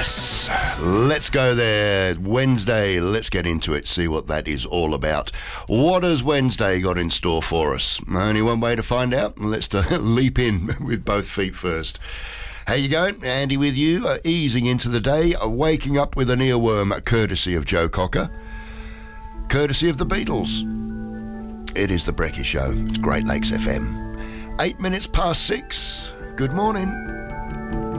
Yes, let's go there. Wednesday, let's get into it, see what that is all about. What has Wednesday got in store for us? Only one way to find out. Let's leap in with both feet first. How you going? Andy with you, easing into the day, waking up with an earworm courtesy of Joe Cocker, courtesy of the Beatles. It is the Brekkie Show. It's Great Lakes FM. 8 minutes past 6. Good morning.